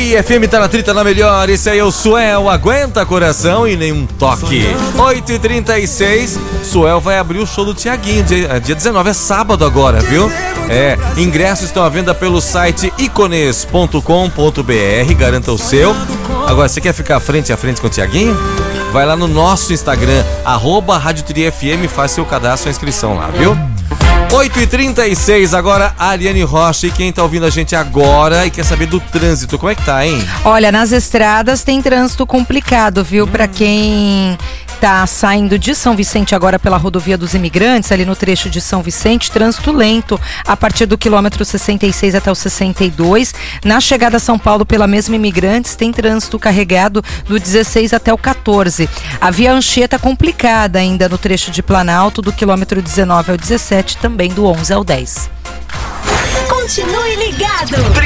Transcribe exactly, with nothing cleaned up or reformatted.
Tri F M tá na Tri, tá na melhor. Esse aí é o Suel, aguenta coração e nenhum toque. oito e trinta e seis, Suel vai abrir o show do Tiaguinho, dia, dia dezenove, é sábado agora, viu? É, ingressos estão à venda pelo site icones ponto com ponto br, garanta o seu. Agora, você quer ficar frente a frente com o Tiaguinho? Vai lá no nosso Instagram, arroba Rádio Tri F M, faz seu cadastro, sua inscrição lá, viu? oito e trinta e seis, agora a Ariane Rocha, e quem tá ouvindo a gente agora e quer saber do trânsito, como é que tá, hein? Olha, nas estradas tem trânsito complicado, viu? Hum. Pra quem tá saindo de São Vicente agora pela rodovia dos Imigrantes, ali no trecho de São Vicente, trânsito lento a partir do quilômetro sessenta e seis até o sessenta e dois. Na chegada a São Paulo pela mesma Imigrantes, tem trânsito carregado do dezesseis até o quatorze. A Via Anchieta complicada ainda no trecho de Planalto, do quilômetro dezenove ao dezessete, também do onze ao dez. Continue ligado.